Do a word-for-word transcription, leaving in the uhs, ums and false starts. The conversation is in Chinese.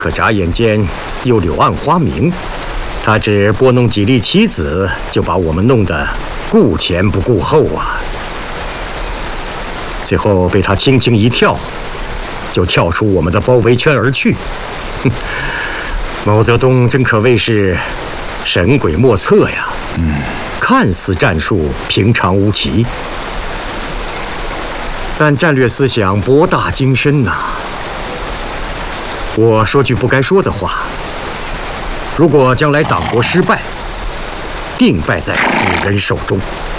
可眨眼间又柳暗花明，他只拨弄几粒棋子，就把我们弄得顾前不顾后啊！最后被他轻轻一跳，就跳出我们的包围圈而去。哼，毛泽东真可谓是神鬼莫测呀！嗯，看似战术平常无奇，但战略思想博大精深呐、啊。我说句不该说的话，如果将来党国失败，定败在此人手中。